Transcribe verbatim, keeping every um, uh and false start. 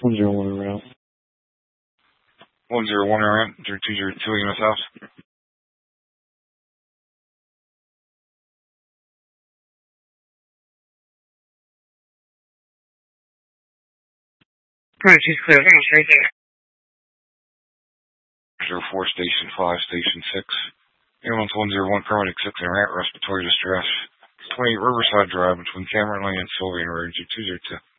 one zero one around. one zero one around, zero two zero two in the south. Alright, she's clear. Thanks, right there. zero four, station five, station six. Ambulance one zero one, paramedic six in respiratory distress. twenty-eight Riverside Drive between Cameron Lane and Sylvian Road, two zero two.